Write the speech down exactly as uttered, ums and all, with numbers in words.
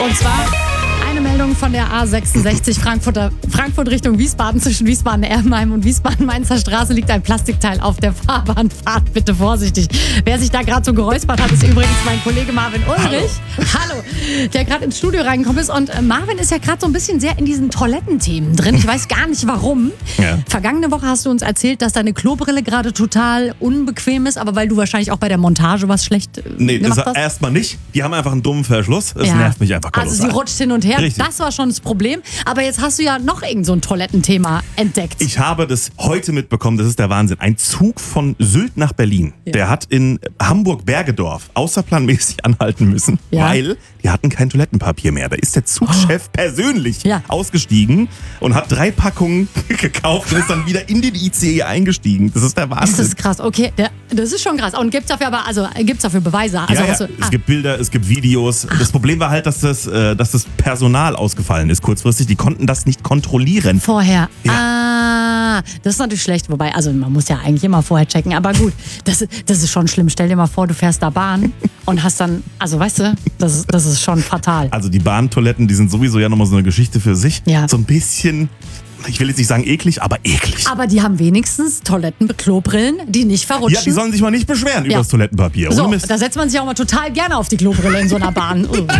Und zwar eine Meldung von der A sechsundsechzig Frankfurter, Frankfurt Richtung Wiesbaden. Zwischen Wiesbaden-Erbenheim und Wiesbaden-Mainzer Straße liegt ein Plastikteil auf der Fahrbahn. Fahrt bitte vorsichtig. Wer sich da gerade so geräuspert hat, ist übrigens mein Kollege Marvin Ulrich. Hallo. Hallo. Der gerade ins Studio reingekommen ist. Und Marvin ist ja gerade so ein bisschen sehr in diesen Toilettenthemen drin. Ich weiß gar nicht warum. Ja. Vergangene Woche hast du uns erzählt, dass deine Klobrille gerade total unbequem ist, aber weil du wahrscheinlich auch bei der Montage was schlecht nee, gemacht das hast. Erstmal nicht. Die haben einfach einen dummen Verschluss. Das ja. nervt mich einfach kolossal. Also sie rutscht hin und her. Richtig. Das war schon das Problem. Aber jetzt hast du ja noch irgend so ein Toilettenthema entdeckt. Ich habe das heute mitbekommen. Das ist der Wahnsinn. Ein Zug von Sylt nach Berlin. Ja. Der hat in Hamburg-Bergedorf außerplanmäßig anhalten müssen, ja. weil die hatten kein Toilettenpapier mehr. Da ist der Zugchef oh. persönlich ja. ausgestiegen und hat drei Packungen gekauft und ist dann wieder in den I C E eingestiegen. Das ist der Wahnsinn. Das ist krass. Okay, der, das ist schon krass. Und gibt's dafür aber, also gibt's dafür Beweise? Also ja, ja. Du, es ah. gibt Bilder, es gibt Videos. Ach. Das Problem war halt, dass das, äh, dass das Personal ausgefallen ist kurzfristig. Die konnten das nicht kontrollieren. Vorher. Ja. Ah, das ist natürlich schlecht. Wobei, also man muss ja eigentlich immer vorher checken. Aber gut, das, das ist schon schlimm. Stell dir mal vor, du fährst da Bahn und hast dann, also weißt du, das ist, das ist schon fatal. Also die Bahntoiletten, die sind sowieso ja nochmal so eine Geschichte für sich. Ja. So ein bisschen, ich will jetzt nicht sagen eklig, aber eklig. Aber die haben wenigstens Toiletten mit Klobrillen, die nicht verrutschen. Ja, die sollen sich mal nicht beschweren ja. über das Toilettenpapier. So, Ohne Mist. Da setzt man sich auch mal total gerne auf die Klobrille in so einer Bahn.